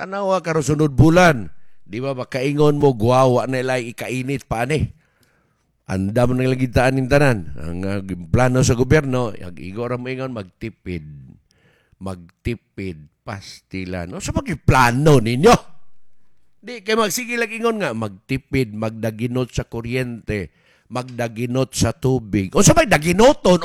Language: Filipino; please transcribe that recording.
Tanawa karon sunod bulan. Di ba makaingon mo guwawa na ilay ikainit pa ani. Andam na lagitaan ng tanan. Ang plano sa gobyerno, igor mo ingon magtipid. Magtipid pastilan. O sa plano ninyo? Di kay magsige lang ingon nga magtipid, magdaginot sa kuryente, magdaginot sa tubig. O sa may daginoton